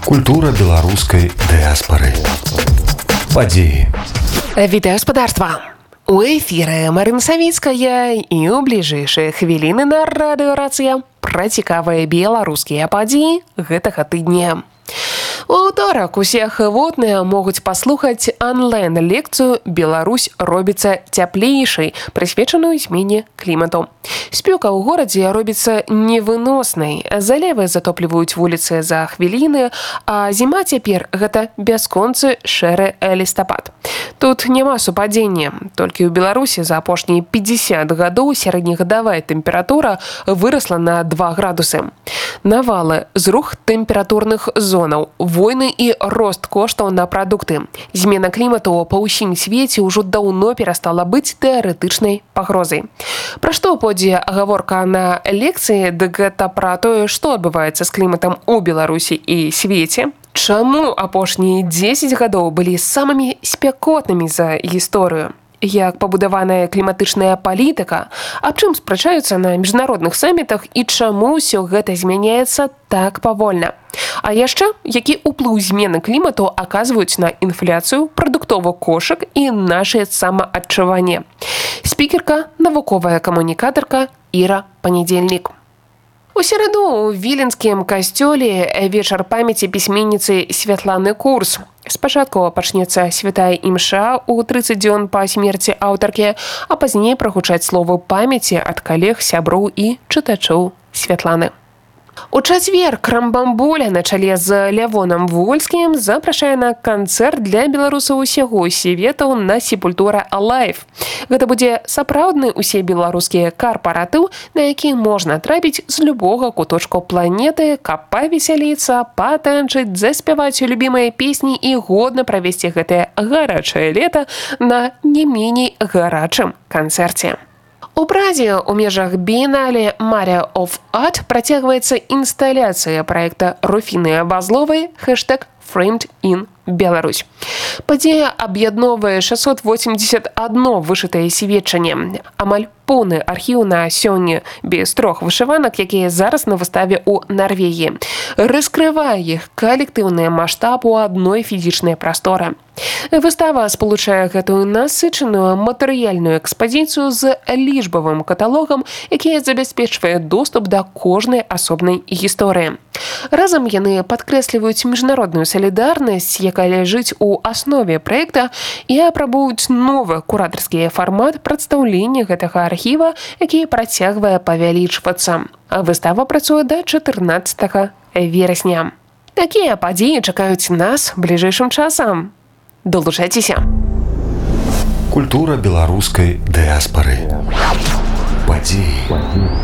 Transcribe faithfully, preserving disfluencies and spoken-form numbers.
Культура беларускай дыаспары. Падзеі. Вітаю гаспадарства! У эфіры Марына Савіцкая і ў бліжэйшыя хвіліны на радыёрацыя пра цікавыя беларускія падзеі гэтага тыдня. У ўторак усе ахвотныя могуць паслухаць онлайн-лекцыю «Беларусь робіцца цяплейшай», прысвечаную змене клімату. Спёка ў горадзе робіцца невыноснай. Залевы затопліваюць вуліцы за хвіліны, а зіма цяпер – гэта бясконцы шэры лістапад. Тут няма супадзення. Толькі ў Беларусі за апошнія пятьдесят гадоў сярэднегадавая тэмпература вырасла на два градусы. Навалы, зрух тэмпературных зонаў, войны і рост коштаў на прадукты. Змена клімату па ўсім свеце ўжо даўно перастала быць тэарэтычнай пагрозай. Пра што пойдзе гаворка на лекцыі, дык гэта пра тое, што адбываецца з кліматам у Беларусі і свеце. Чаму апошнія дзесяць гадоў былі самымі спякотнымі за гісторыю? Як пабудаваная кліматычная палітыка, аб чым спрачаюцца на міжнародных самітах і чаму ўсё гэта змяняецца так павольна. А яшчэ, які ўплыў змены клімату аказваюць на інфляцыю, прадуктовы кошык і нашае самаадчуванне. Спікерка, навуковая камунікатарка Іра Панядзельнік. У сераду ў віленскім касцёле вечар памяці пісьменніцы Святланы Курс. Спачатку пачнецца святая імша ў трыццаць дзён па смерці аўтаркі, а пазней прагучаць словы памяці ад калег, сяброў і чытачоў Святланы. У чацвер Крамбамбуля на чале з Лявонам Вольскім запрашае на канцэрт для беларусаў усяго свету на Сепультура Лайв. Гэта будзе сапраўдны усебеларускі карпаратыў, на які можна трапіць з любога куточку планеты, каб павесяліцца, патанчыць, заспяваць любімыя песні і годна правесці гэтае гарачае лета на не меней гарачым канцэрце. У Празе ў межах біенале «Maria of Art» працягваецца інсталяцыя праекта Руфіны Абазловай хэштэг «Friend in Беларусь». Падзея аб'ядноўвае шэсцьсот восемьдесят одно вышытае сведчанне. Амаль поўны архіў на сёння без трох вышыванак, якія зараз на выставе ў Нарвегіі. Раскрывае іх калектыўны маштаб у адной фізічнай прасторы. Выстава спалучае гэтую насычаную матэрыяльную экспазіцыю з лічбавым каталогам, які забяспечвае доступ да кожнай асобнай гісторыі. Разам яны падкрэсліваюць міжнародную салідарнасць, якая ляжыць у аснове праекта, і апрабуюць новы куратарскі фармат прадстаўлення гэтага архіва, які працягвае павялічвацца. Выстава працуе да чатырнаццатага верасня. Такія падзеі чакаюць нас бліжэйшым часам. Долучайцеся. Культура беларускай дыаспары. Падзеі.